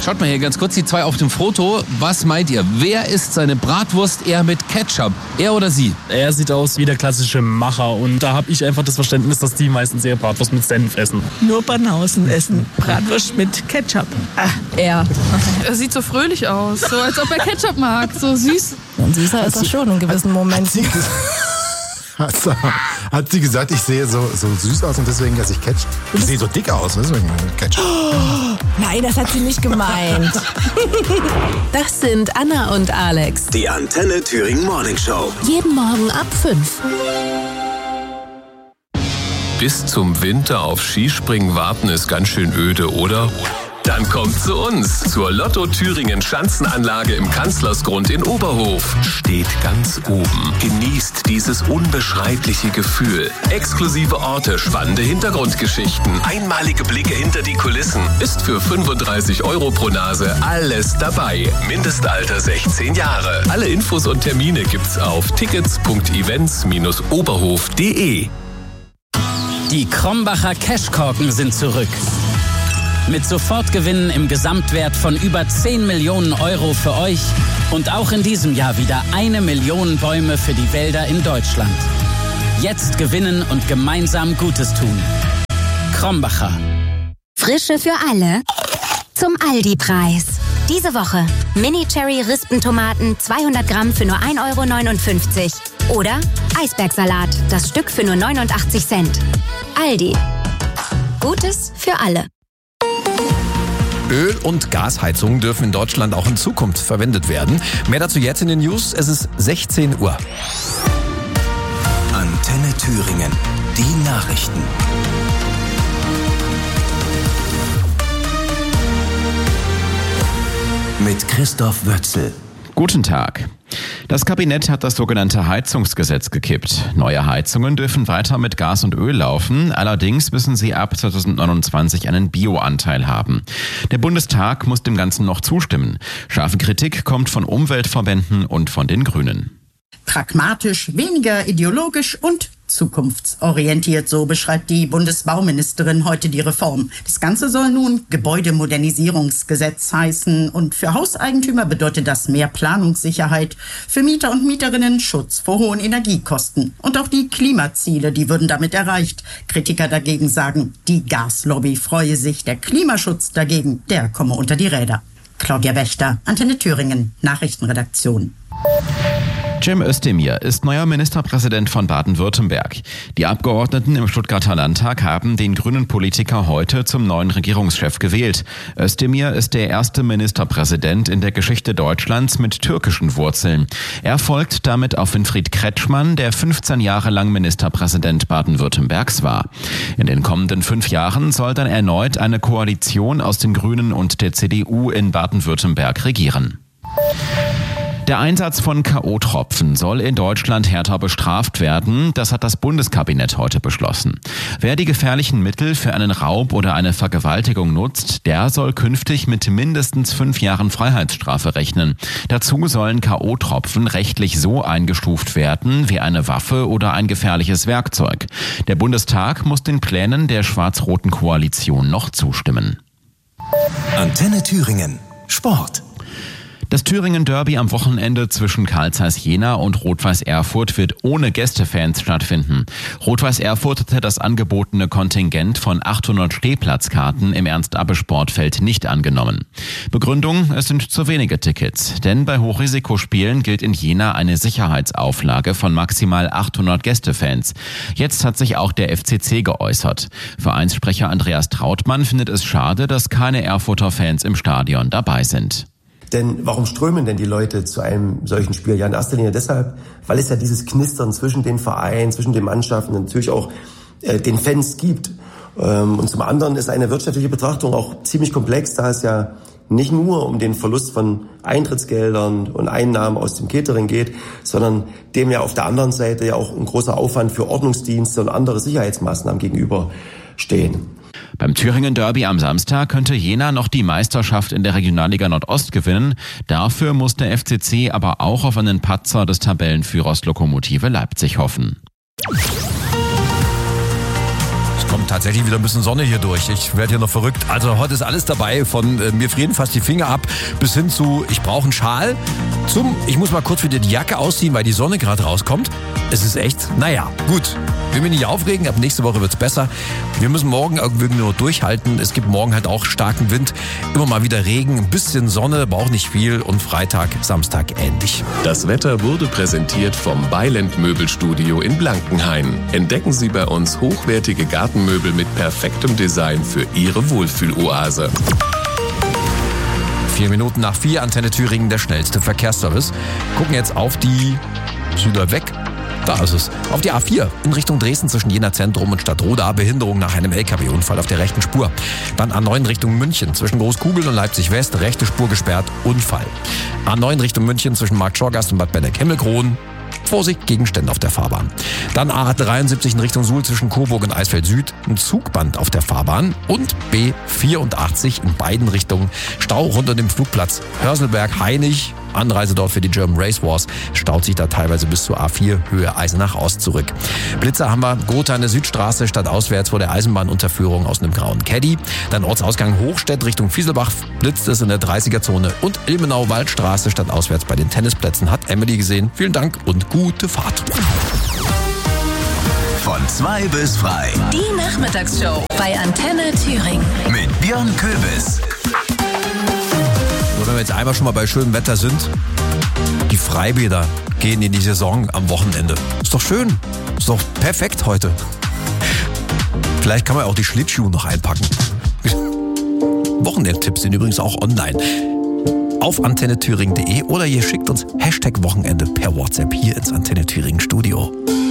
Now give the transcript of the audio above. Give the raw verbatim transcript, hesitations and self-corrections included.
Schaut mal hier ganz kurz, die zwei auf dem Foto. Was meint ihr? Wer isst seine Bratwurst eher mit Ketchup? Er oder sie? Er sieht aus wie der klassische Macher und da habe ich einfach das Verständnis, dass die meistens eher Bratwurst mit Senf essen. Nur Banausen essen Bratwurst mit Ketchup. Ah, er. Er sieht so fröhlich aus, so als ob er Ketchup mag, so süß. Und süßer ist er schon in gewissen Momenten. Hat sie, hat sie gesagt, ich sehe so, so süß aus und deswegen esse ich Ketchup? Ich sehe so dick aus, deswegen Ketchup. Oh, nein, das hat sie nicht gemeint. Das sind Anna und Alex. Die Antenne Thüringen Morning Show. Jeden Morgen ab fünf. Bis zum Winter auf Skispringen warten ist ganz schön öde, oder? Dann kommt zu uns, zur Lotto Thüringen Schanzenanlage im Kanzlersgrund in Oberhof. Steht ganz oben. Genießt dieses unbeschreibliche Gefühl. Exklusive Orte, spannende Hintergrundgeschichten, einmalige Blicke hinter die Kulissen. Ist für fünfunddreißig Euro pro Nase alles dabei. Mindestalter sechzehn Jahre. Alle Infos und Termine gibt's auf tickets punkt events Bindestrich oberhof punkt de. Die Krombacher Cashkorken sind zurück. Mit Sofortgewinnen im Gesamtwert von über zehn Millionen Euro für euch und auch in diesem Jahr wieder eine Million Bäume für die Wälder in Deutschland. Jetzt gewinnen und gemeinsam Gutes tun. Krombacher. Frische für alle zum Aldi-Preis. Diese Woche Mini-Cherry-Rispentomaten zweihundert Gramm für nur ein Euro neunundfünfzig. Oder Eisbergsalat, das Stück für nur neunundachtzig Cent. Aldi. Gutes für alle. Öl- und Gasheizungen dürfen in Deutschland auch in Zukunft verwendet werden. Mehr dazu jetzt in den News. Es ist sechzehn Uhr. Antenne Thüringen. Die Nachrichten. Mit Christoph Wötzel. Guten Tag. Das Kabinett hat das sogenannte Heizungsgesetz gekippt. Neue Heizungen dürfen weiter mit Gas und Öl laufen. Allerdings müssen sie ab zweitausendneunundzwanzig einen Bioanteil haben. Der Bundestag muss dem Ganzen noch zustimmen. Scharfe Kritik kommt von Umweltverbänden und von den Grünen. Pragmatisch, weniger ideologisch und zukunftsorientiert, so beschreibt die Bundesbauministerin heute die Reform. Das Ganze soll nun Gebäudemodernisierungsgesetz heißen und für Hauseigentümer bedeutet das mehr Planungssicherheit, für Mieter und Mieterinnen Schutz vor hohen Energiekosten. Und auch die Klimaziele, die würden damit erreicht. Kritiker dagegen sagen, die Gaslobby freue sich, der Klimaschutz dagegen, der komme unter die Räder. Claudia Wächter, Antenne Thüringen, Nachrichtenredaktion. Cem Özdemir ist neuer Ministerpräsident von Baden-Württemberg. Die Abgeordneten im Stuttgarter Landtag haben den grünen Politiker heute zum neuen Regierungschef gewählt. Özdemir ist der erste Ministerpräsident in der Geschichte Deutschlands mit türkischen Wurzeln. Er folgt damit auf Winfried Kretschmann, der fünfzehn Jahre lang Ministerpräsident Baden-Württembergs war. In den kommenden fünf Jahren soll dann erneut eine Koalition aus den Grünen und der C D U in Baden-Württemberg regieren. Der Einsatz von K O-Tropfen soll in Deutschland härter bestraft werden. Das hat das Bundeskabinett heute beschlossen. Wer die gefährlichen Mittel für einen Raub oder eine Vergewaltigung nutzt, der soll künftig mit mindestens fünf Jahren Freiheitsstrafe rechnen. Dazu sollen K O-Tropfen rechtlich so eingestuft werden wie eine Waffe oder ein gefährliches Werkzeug. Der Bundestag muss den Plänen der schwarz-roten Koalition noch zustimmen. Antenne Thüringen. Sport. Das Thüringen-Derby am Wochenende zwischen Carl Zeiss Jena und Rot-Weiß Erfurt wird ohne Gästefans stattfinden. Rot-Weiß Erfurt hatte das angebotene Kontingent von achthundert Stehplatzkarten im Ernst-Abbe-Sportfeld nicht angenommen. Begründung: Es sind zu wenige Tickets. Denn bei Hochrisikospielen gilt in Jena eine Sicherheitsauflage von maximal achthundert Gästefans. Jetzt hat sich auch der F C C geäußert. Vereinssprecher Andreas Trautmann findet es schade, dass keine Erfurter Fans im Stadion dabei sind. Denn warum strömen denn die Leute zu einem solchen Spiel? Ja, in erster Linie deshalb, weil es ja dieses Knistern zwischen den Vereinen, zwischen den Mannschaften und natürlich auch äh, den Fans gibt. Ähm, und zum anderen ist eine wirtschaftliche Betrachtung auch ziemlich komplex, da es ja nicht nur um den Verlust von Eintrittsgeldern und Einnahmen aus dem Catering geht, sondern dem ja auf der anderen Seite ja auch ein großer Aufwand für Ordnungsdienste und andere Sicherheitsmaßnahmen gegenüberstehen. Beim Thüringen-Derby am Samstag könnte Jena noch die Meisterschaft in der Regionalliga Nordost gewinnen. Dafür muss der F C C aber auch auf einen Patzer des Tabellenführers Lokomotive Leipzig hoffen. kommt tatsächlich wieder ein bisschen Sonne hier durch. Ich werde hier noch verrückt. Also heute ist alles dabei, von äh, mir frieren fast die Finger ab, bis hin zu, ich brauche einen Schal, zum, ich muss mal kurz wieder die Jacke ausziehen, weil die Sonne gerade rauskommt. Es ist echt, naja, gut. Wir müssen nicht aufregen, ab nächste Woche wird's besser. Wir müssen morgen irgendwie nur durchhalten. Es gibt morgen halt auch starken Wind, immer mal wieder Regen, ein bisschen Sonne, aber auch nicht viel und Freitag, Samstag ähnlich. Das Wetter wurde präsentiert vom Beiland Möbelstudio in Blankenhain. Entdecken Sie bei uns hochwertige Gartenmöbel mit perfektem Design für Ihre Wohlfühloase. Vier Minuten nach vier, Antenne Thüringen, der schnellste Verkehrsservice. Gucken jetzt auf die Süder weg. Da ist es. Auf die A vier in Richtung Dresden zwischen Jena Zentrum und Stadtroda. Behinderung nach einem L K W-Unfall auf der rechten Spur. Dann A neun Richtung München zwischen Großkugeln und Leipzig West. Rechte Spur gesperrt. Unfall. A neun Richtung München zwischen Markt Schorgast und Bad Benneck-Himmelkron. Vorsicht, Gegenstände auf der Fahrbahn. Dann A dreiundsiebzig in Richtung Suhl zwischen Coburg und Eisfeld Süd. Ein Zugband auf der Fahrbahn. Und B vierundachtzig in beiden Richtungen. Stau rund um den Flugplatz Hörselberg-Heinig. Anreise dort für die German Race Wars. Staut sich da teilweise bis zur A vier Höhe Eisenach Ost zurück. Blitzer haben wir Gotha an der Südstraße stadtauswärts vor der Eisenbahnunterführung aus einem grauen Caddy. Dann Ortsausgang Hochstedt Richtung Fieselbach blitzt es in der dreißiger-Zone. Und Ilmenau-Waldstraße stadtauswärts bei den Tennisplätzen hat Emily gesehen. Vielen Dank und gute Fahrt. Von zwei bis frei. Die Nachmittagsshow bei Antenne Thüringen. Mit Björn Köbis. Wenn wir jetzt einmal schon mal bei schönem Wetter sind, die Freibäder gehen in die Saison am Wochenende. Ist doch schön. Ist doch perfekt heute. Vielleicht kann man auch die Schlittschuhe noch einpacken. Wochenendtipps sind übrigens auch online. Auf antenne thüringen punkt de oder ihr schickt uns Hashtag Wochenende per WhatsApp hier ins Antenne Thüringen Studio.